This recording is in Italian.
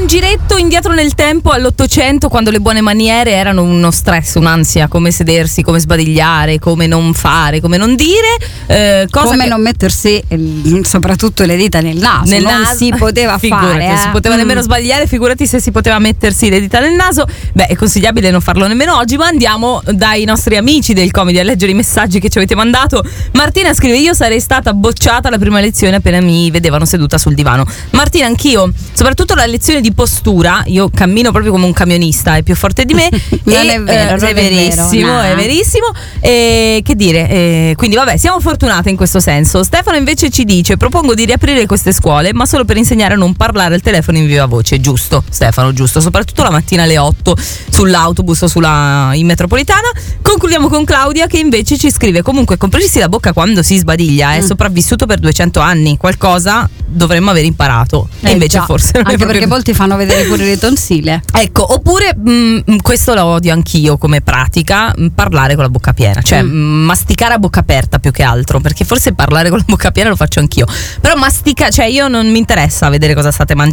giretto indietro nel tempo all'Ottocento, quando le buone maniere erano uno stress, un'ansia, come sedersi, come sbadigliare, come non fare, come non dire, come non mettersi soprattutto le dita nel naso. Non si poteva fare. Non si poteva nemmeno sbagliare, figurati se si poteva mettersi le dita nel naso. Beh, è consigliabile non farlo nemmeno oggi, ma andiamo dai nostri amici del Comedy a leggere i messaggi che ci avete mandato. Martina scrive: io sarei stata bocciata alla prima lezione appena mi vedevano seduta sul divano. Martina, anch'io, soprattutto la lezione di postura, io cammino proprio come un camionista, è più forte di me. Non è vero, è verissimo, no. È verissimo. Che dire, quindi vabbè, siamo fortunate in questo senso. Stefano invece ci dice: propongo di riaprire queste scuole, ma solo per insegnare a non parlare al telefono in viva voce. Giusto, Stefano, giusto, soprattutto la mattina alle 8 sull'autobus o in metropolitana. Concludiamo con Claudia, che invece ci scrive: comunque comprirsi la bocca quando si sbadiglia è sopravvissuto per 200 anni, qualcosa dovremmo aver imparato, e invece già, forse non anche è perché molti fanno vedere pure le tonsille. Ecco, oppure questo lo odio anch'io come pratica, parlare con la bocca piena, cioè masticare a bocca aperta più che altro, perché forse parlare con la bocca piena lo faccio anch'io, però cioè io non mi interessa vedere cosa state mangiando.